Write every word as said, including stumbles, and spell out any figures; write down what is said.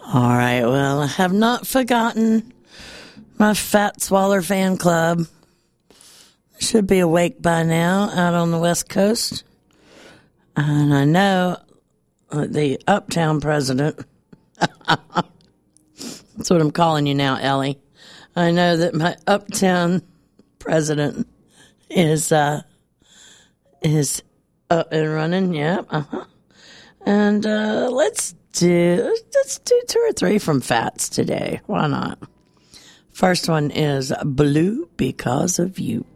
All right, well, I have not forgotten my Fat Swaller fan club. Should be awake by now out on the West Coast. And I know the Uptown president, that's what I'm calling you now, Ellie. I know that my Uptown president is uh, is up and running, yeah, uh-huh. And uh, let's do let's do two or three from Fats today. Why not? First one is Blue Because of You.